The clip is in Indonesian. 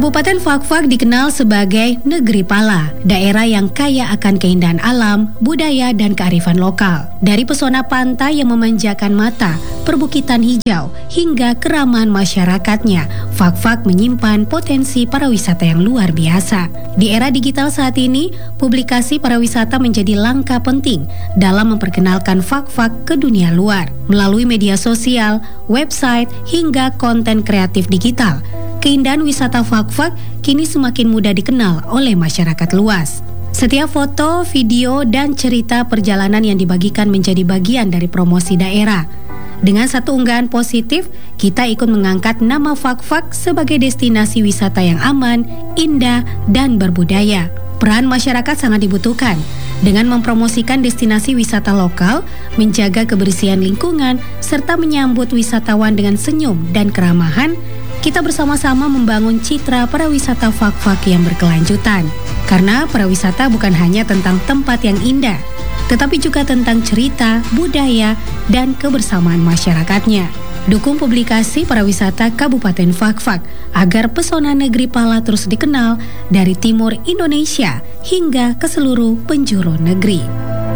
Kabupaten Fakfak dikenal sebagai Negeri Pala, daerah yang kaya akan keindahan alam, budaya, dan kearifan lokal. Dari pesona pantai yang memanjakan mata, perbukitan hijau, hingga keramahan masyarakatnya, Fakfak menyimpan potensi pariwisata yang luar biasa. Di era digital saat ini, publikasi pariwisata menjadi langkah penting dalam memperkenalkan Fakfak ke dunia luar. Melalui media sosial, website, hingga konten kreatif digital, keindahan wisata Fakfak kini semakin mudah dikenal oleh masyarakat luas. Setiap foto, video, dan cerita perjalanan yang dibagikan menjadi bagian dari promosi daerah. Dengan satu unggahan positif, kita ikut mengangkat nama Fakfak sebagai destinasi wisata yang aman, indah, dan berbudaya. Peran masyarakat sangat dibutuhkan dengan mempromosikan destinasi wisata lokal, menjaga kebersihan lingkungan, serta menyambut wisatawan dengan senyum dan keramahan. Kita bersama-sama membangun citra pariwisata Fakfak yang berkelanjutan. Karena pariwisata bukan hanya tentang tempat yang indah, tetapi juga tentang cerita, budaya, dan kebersamaan masyarakatnya. Dukung publikasi pariwisata Kabupaten Fakfak agar pesona Negeri Pala terus dikenal dari timur Indonesia hingga ke seluruh penjuru negeri.